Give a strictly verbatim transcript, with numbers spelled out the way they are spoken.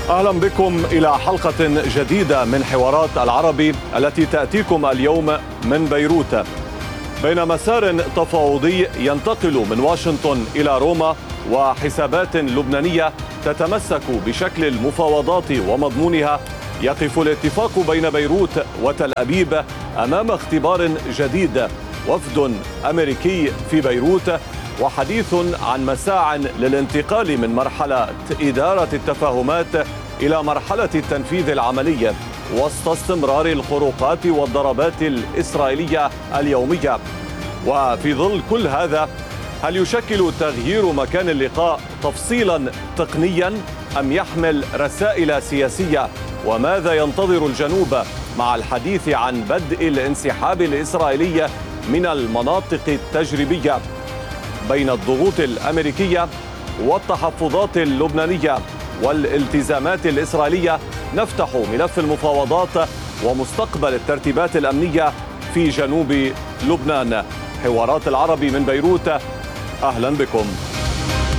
أهلا بكم إلى حلقة جديدة من حوارات العربي التي تأتيكم اليوم من بيروت. بين مسار تفاوضي ينتقل من واشنطن إلى روما وحسابات لبنانية تتمسك بشكل المفاوضات ومضمونها، يقف الاتفاق بين بيروت وتل أبيب أمام اختبار جديد. وفد أمريكي في بيروت وحديث عن مساع للانتقال من مرحلة إدارة التفاهمات إلى مرحلة التنفيذ العملي وسط استمرار الخروقات والضربات الإسرائيلية اليومية. وفي ظل كل هذا، هل يشكل تغيير مكان اللقاء تفصيلا تقنيا أم يحمل رسائل سياسية؟ وماذا ينتظر الجنوب مع الحديث عن بدء الانسحاب الإسرائيلي من المناطق التجريبية؟ بين الضغوط الأمريكية والتحفظات اللبنانية والالتزامات الإسرائيلية، نفتح ملف المفاوضات ومستقبل الترتيبات الأمنية في جنوب لبنان. حوارات العربي من بيروت، أهلا بكم.